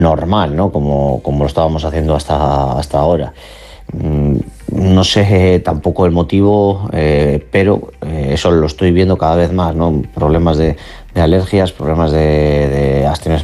normal, ¿no? Como lo estábamos haciendo hasta ahora. Mm, No sé tampoco el motivo, pero eso lo estoy viendo cada vez más, ¿no? Problemas de alergias, problemas de astenia